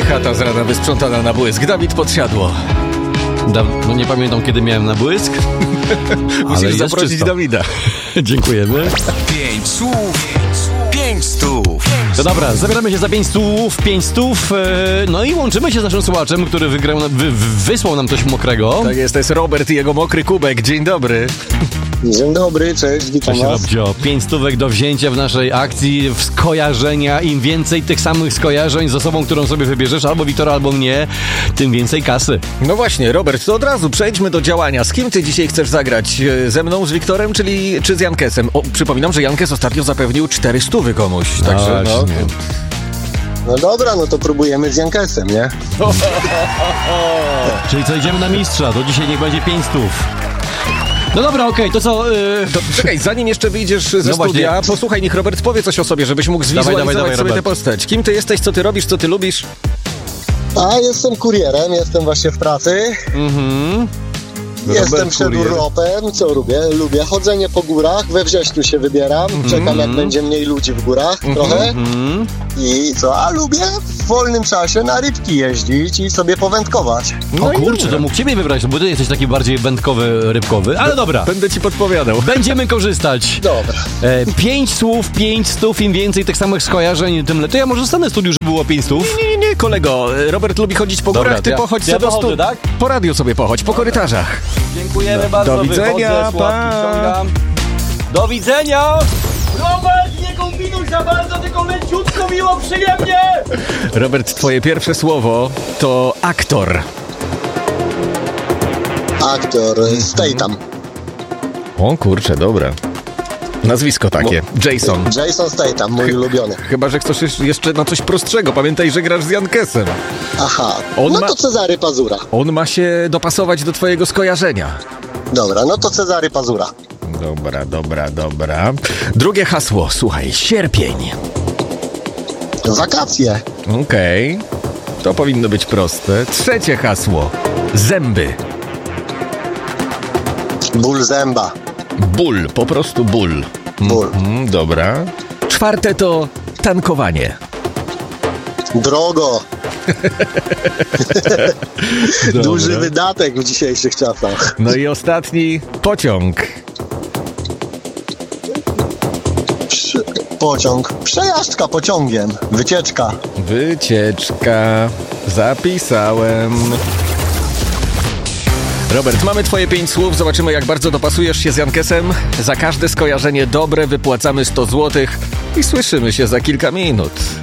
chata z rana wysprzątana na błysk. Dawid Podsiadło. No nie pamiętam, kiedy miałem na błysk. Musisz zaprosić Dawida. Dziękujemy. 5 słów, 5 stów. No dobra, zabieramy się za 5 stów, no i łączymy się z naszym słuchaczem, który wysłał nam coś mokrego. Tak jest, to jest Robert i jego mokry kubek. Dzień dobry. Dzień dobry, cześć, witam was. Robcio, 5 stówek do wzięcia w naszej akcji w skojarzenia. Im więcej tych samych skojarzeń z osobą, którą sobie wybierzesz, albo Wiktora, albo mnie, tym więcej kasy. No właśnie, Robert, to od razu przejdźmy do działania. Z kim ty dzisiaj chcesz zagrać? Ze mną, z Wiktorem, czy z Jankesem? Przypominam, że Jankes ostatnio zapewnił 400 komuś, także no. No dobra, no to próbujemy z Jankesem, nie? Czyli co, idziemy na mistrza, to dzisiaj niech będzie 5 stów. No dobra, okej, to co... To, czekaj, zanim jeszcze wyjdziesz ze studia, właśnie. Posłuchaj, niech Robert powie coś o sobie, żebyś mógł zwizualizować dawaj, sobie tę Robert. postać. Kim ty jesteś, co ty robisz, co ty lubisz? A jestem kurierem, jestem właśnie w pracy. Jestem przed urlopem, co lubię? Lubię chodzenie po górach, we wrześniu się wybieram, czekam jak będzie mniej ludzi w górach trochę. I co? A lubię w wolnym czasie na rybki jeździć i sobie powędkować. No o kurczę, to mógł ciebie wybrać, bo ty jesteś taki bardziej wędkowy, rybkowy, ale dobra. Będę ci podpowiadał. Będziemy korzystać. Dobra. 5 słów, 5 stów, im więcej tych samych skojarzeń, tym lepiej. Ja może zostanę w studiu, żeby było 5 stów. Nie, kolego. Robert lubi chodzić po górach, ty pochodź sobie do studia. Tak? Po radiu sobie pochodź, po korytarzach. Dziękujemy bardzo. Do widzenia, pa. Do widzenia! Robert, nie kombinuj za bardzo, tylko leciutko, miło, przyjemnie! Robert, twoje pierwsze słowo to aktor. Aktor, Statham. O kurczę, dobra. Nazwisko takie. Jason Statham, mój ulubiony. Chyba, że chcesz jeszcze na coś prostszego. Pamiętaj, że grasz z Jankesem. Aha, to Cezary Pazura. On ma się dopasować do twojego skojarzenia. Dobra, no to Cezary Pazura. Dobra. Drugie hasło, słuchaj, sierpień. Wakacje. Okej. To powinno być proste. Trzecie hasło, zęby. Ból zęba. Ból, po prostu ból. Ból. Dobra. Czwarte to tankowanie. Drogo. Duży wydatek w dzisiejszych czasach. No i ostatni, pociąg. Pociąg. Przejażdżka pociągiem. Wycieczka. Zapisałem. Robert, mamy twoje 5 słów. Zobaczymy, jak bardzo dopasujesz się z Jankesem. Za każde skojarzenie dobre wypłacamy 100 zł i słyszymy się za kilka minut.